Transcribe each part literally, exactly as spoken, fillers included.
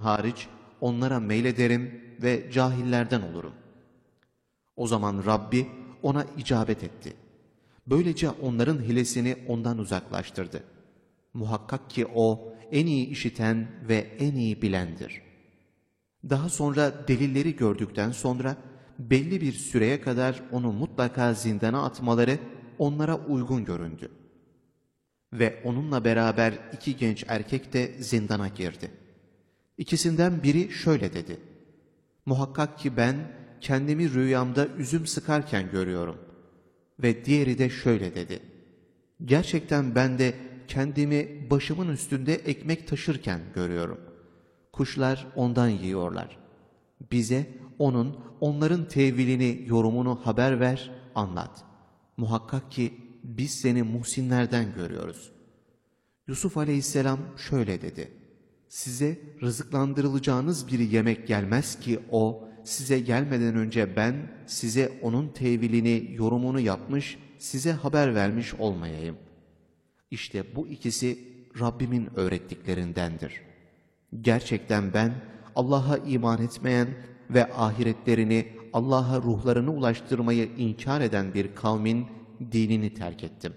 hariç onlara meylederim ve cahillerden olurum. O zaman Rabbi ona icabet etti. Böylece onların hilesini ondan uzaklaştırdı. Muhakkak ki o en iyi işiten ve en iyi bilendir. Daha sonra delilleri gördükten sonra belli bir süreye kadar onu mutlaka zindana atmaları onlara uygun göründü. Ve onunla beraber iki genç erkek de zindana girdi. İkisinden biri şöyle dedi: muhakkak ki ben kendimi rüyamda üzüm sıkarken görüyorum. Ve diğeri de şöyle dedi: gerçekten ben de kendimi başımın üstünde ekmek taşırken görüyorum. Kuşlar ondan yiyorlar. Bize onun, onların tevilini, yorumunu haber ver, anlat. Muhakkak ki biz seni muhsinlerden görüyoruz. Yusuf aleyhisselam şöyle dedi: size rızıklandırılacağınız bir yemek gelmez ki o, size gelmeden önce ben size onun tevilini, yorumunu yapmış, size haber vermiş olmayayım. İşte bu ikisi Rabbimin öğrettiklerindendir. Gerçekten ben Allah'a iman etmeyen ve ahiretlerini, Allah'a ruhlarını ulaştırmayı inkar eden bir kavmin dinini terk ettim.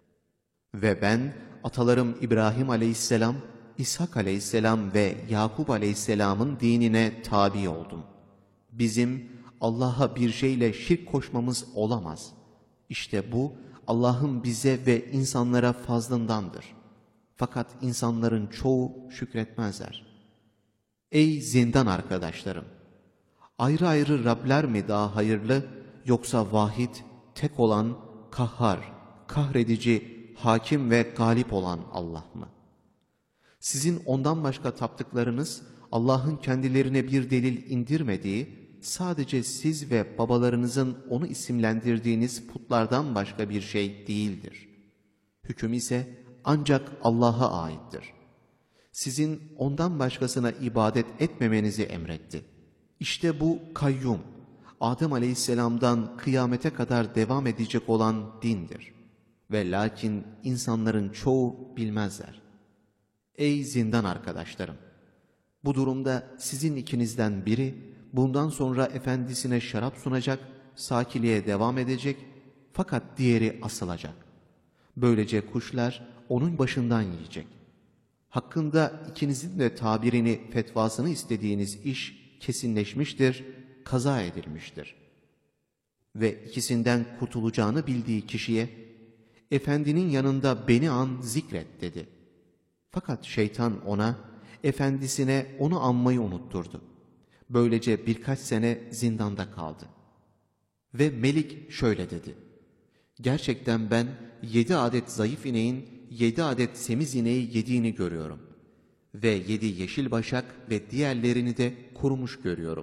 Ve ben atalarım İbrahim aleyhisselam, İshak aleyhisselam ve Yakup aleyhisselamın dinine tabi oldum. Bizim Allah'a bir şeyle şirk koşmamız olamaz. İşte bu Allah'ın bize ve insanlara fazlındandır. Fakat insanların çoğu şükretmezler. Ey zindan arkadaşlarım! Ayrı ayrı Rabler mi daha hayırlı, yoksa vahid, tek olan, kahhar, kahredici, hakim ve galip olan Allah mı? Sizin ondan başka taptıklarınız, Allah'ın kendilerine bir delil indirmediği, sadece siz ve babalarınızın onu isimlendirdiğiniz putlardan başka bir şey değildir. Hüküm ise ancak Allah'a aittir. Sizin ondan başkasına ibadet etmemenizi emretti. İşte bu kayyum, Adem aleyhisselamdan kıyamete kadar devam edecek olan dindir. Ve lakin insanların çoğu bilmezler. Ey zindan arkadaşlarım! Bu durumda sizin ikinizden biri bundan sonra efendisine şarap sunacak, sakiliğe devam edecek, fakat diğeri asılacak. Böylece kuşlar onun başından yiyecek. Hakkında ikinizin de tabirini, fetvasını istediğiniz iş kesinleşmiştir, kaza edilmiştir. Ve ikisinden kurtulacağını bildiği kişiye, efendinin yanında beni an zikret dedi. Fakat şeytan ona, efendisine onu anmayı unutturdu. Böylece birkaç sene zindanda kaldı. Ve Melik şöyle dedi: gerçekten ben yedi adet zayıf ineğin yedi adet semiz ineği yediğini görüyorum. Ve yedi yeşil başak ve diğerlerini de kurumuş görüyorum.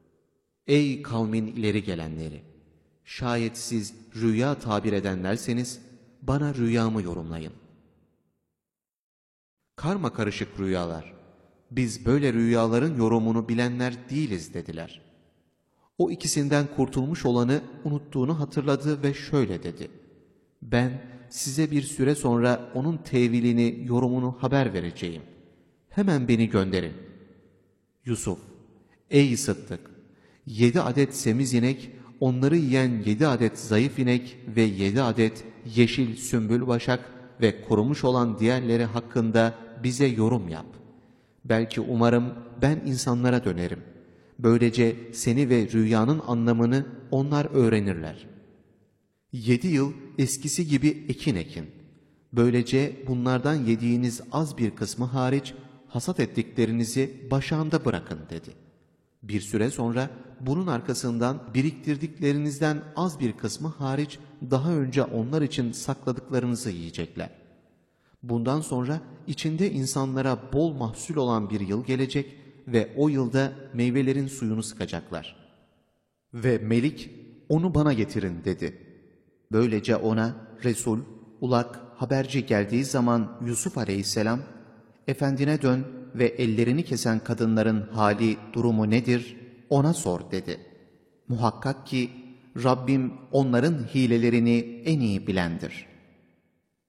Ey kavmin ileri gelenleri! Şayet siz rüya tabir edenlerseniz bana rüyamı yorumlayın. Karma karışık rüyalar. Biz böyle rüyaların yorumunu bilenler değiliz dediler. O ikisinden kurtulmuş olanı unuttuğunu hatırladı ve şöyle dedi: ben size bir süre sonra onun tevilini, yorumunu haber vereceğim. Hemen beni gönderin. Yusuf: ey Sıddık! Yedi adet semiz inek, onları yiyen yedi adet zayıf inek ve yedi adet yeşil sümbül başak ve kurumuş olan diğerleri hakkında bize yorum yap. Belki umarım ben insanlara dönerim. Böylece seni ve rüyanın anlamını onlar öğrenirler. Yedi yıl eskisi gibi ekin ekin. Böylece bunlardan yediğiniz az bir kısmı hariç hasat ettiklerinizi başağında bırakın dedi. Bir süre sonra bunun arkasından biriktirdiklerinizden az bir kısmı hariç daha önce onlar için sakladıklarınızı yiyecekler. Bundan sonra içinde insanlara bol mahsul olan bir yıl gelecek ve o yılda meyvelerin suyunu sıkacaklar. Ve Melik, onu bana getirin dedi. Böylece ona Resul, ulak, haberci geldiği zaman Yusuf aleyhisselam, efendine dön ve ellerini kesen kadınların hali, durumu nedir ona sor dedi. Muhakkak ki Rabbim onların hilelerini en iyi bilendir.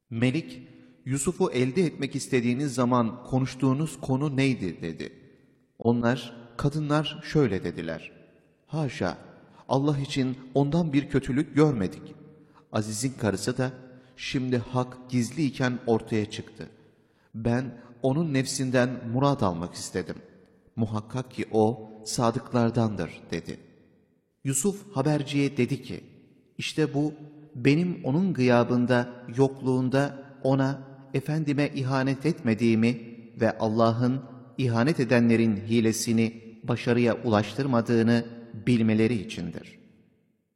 Melik, Yusuf'u elde etmek istediğiniz zaman konuştuğunuz konu neydi dedi. Onlar, kadınlar şöyle dediler: Haşa, Allah için ondan bir kötülük görmedik. Aziz'in karısı da, şimdi hak gizliyken ortaya çıktı. Ben onun nefsinden murad almak istedim. Muhakkak ki o sadıklardandır dedi. Yusuf haberciye dedi ki, işte bu benim onun gıyabında, yokluğunda ona, efendime ihanet etmediğimi ve Allah'ın ihanet edenlerin hilesini başarıya ulaştırmadığını bilmeleri içindir.